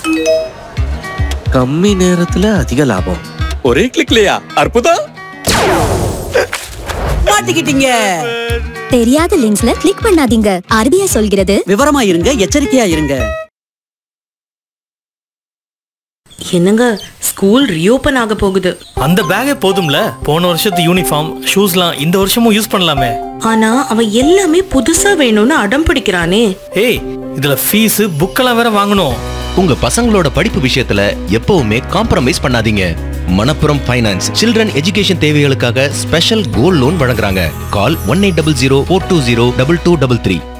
கம்மி நேரத்துல அதிக லாபம். ஒரே கிளிக்லயா? அற்புதம். மாட்டிக்கிட்டீங்க. தெரியாத லிங்க்ஸ்ல கிளிக் பண்ணாதீங்க. RBI சொல்கிறது விவரமா இருங்க, எச்சரிக்கையா இருங்க. என்னங்க, ஸ்கூல் ரீஓபன் ஆக போகுது. அந்த பேக்கே போதும்ல, போன வருஷத்து யூனிஃபார்ம் ஷூஸ்லாம் இந்த வருஷமும் யூஸ் பண்ணலாமே. ஆனா அவன் எல்லாமே புதுசா வேணும்னு அடம் பிடிக்கிறானே. ஏய், இதுல ஃபீஸ் புக்கெல்லாம் வேற வாங்கணும். உங்க பசங்களோட படிப்பு விஷயத்துல எப்பவுமே காம்ப்ரமைஸ் பண்ணாதீங்க. மணப்புரம் ஃபைனான்ஸ் சில்ட்ரன் எஜுகேஷன் தேவைகளுக்காக ஸ்பெஷல் கோல்ட் லோன் வழங்குறாங்க. கால் 1800 420 2233.